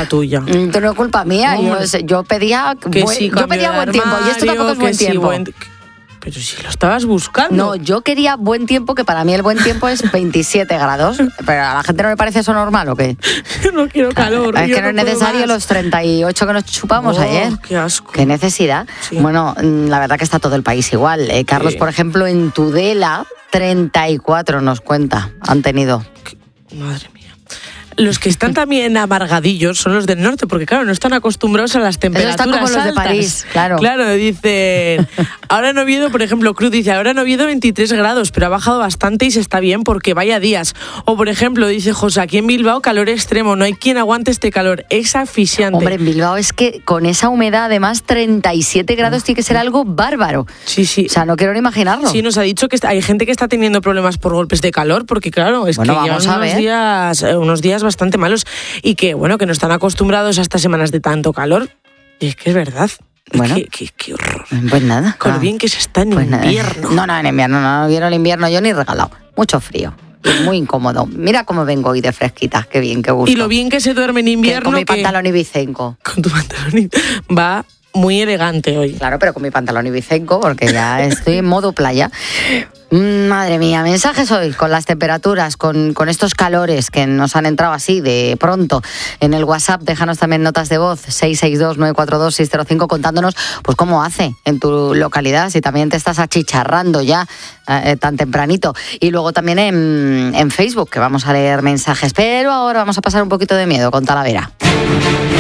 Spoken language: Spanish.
culpa tuya. No es culpa mía, yo pedía buen tiempo, y esto tampoco es buen tiempo. Pero si lo estabas buscando. No, yo quería buen tiempo, que para mí el buen tiempo es 27 grados. Pero a la gente no le parece eso normal, ¿o qué? Yo no quiero calor. Es que no es necesario los 38 que nos chupamos ayer. Qué asco. Qué necesidad. Sí. Bueno, la verdad que está todo el país igual. Carlos, por ejemplo, en Tudela, 34 nos cuenta, han tenido. Madre mía. Los que están también amargadillos son los del norte, porque claro, no están acostumbrados a las temperaturas están como los altas. De París, claro. Claro, dicen, ahora en Oviedo, por ejemplo, Cruz dice, ahora en Oviedo 23 grados, pero ha bajado bastante y se está bien porque vaya días. O por ejemplo, dice José, aquí en Bilbao calor extremo, no hay quien aguante este calor, es asfixiante. Hombre, en Bilbao es que con esa humedad, además 37 grados tiene que ser algo bárbaro. Sí, sí. O sea, no quiero ni imaginarlo. Sí, nos ha dicho que hay gente que está teniendo problemas por golpes de calor, porque claro, es que llevan unos días bastante malos y que bueno, que no están acostumbrados a estas semanas de tanto calor. Y es que es verdad. Bueno, qué horror. Pues nada. Con lo bien que se está en invierno. No, en invierno no quiero el invierno yo ni regalado. Mucho frío. Muy incómodo. Mira cómo vengo hoy de fresquita. Qué bien, qué gusto. Y lo bien que se duerme en invierno. Con mi pantalón ibicenco. Con tu pantalón va muy elegante hoy. Claro, pero con mi pantalón ibicenco, porque ya estoy en modo playa. Madre mía, mensajes hoy con las temperaturas, con estos calores que nos han entrado así de pronto. En el WhatsApp, déjanos también notas de voz, 662-942-605, contándonos pues cómo hace en tu localidad, si también te estás achicharrando ya tan tempranito. Y luego también en Facebook, que vamos a leer mensajes. Pero ahora vamos a pasar un poquito de miedo con Talavera.